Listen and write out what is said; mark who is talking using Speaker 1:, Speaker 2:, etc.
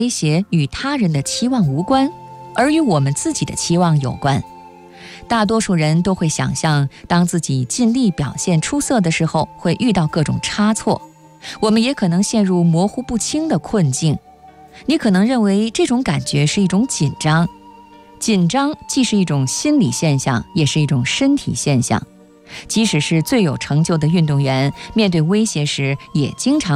Speaker 1: 威胁与他人的期望无关，而与我们自己的期望有关。大多数人都会想象，当自己尽力表现出色的时候，会遇到各种差错。我们也可能陷入模糊不清的困境。你可能认为这种感觉是一种紧张，紧张既是一种心理现象，也是一种身体现象。即使是最有成就的运动员，面对威胁时，也经常